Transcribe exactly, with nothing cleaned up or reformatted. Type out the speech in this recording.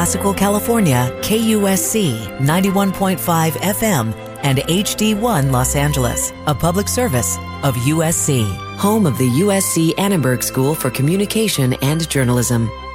Classical California, K U S C ninety-one point five F M, and H D one Los Angeles, a public service of U S C, home of the U S C Annenberg School for Communication and Journalism.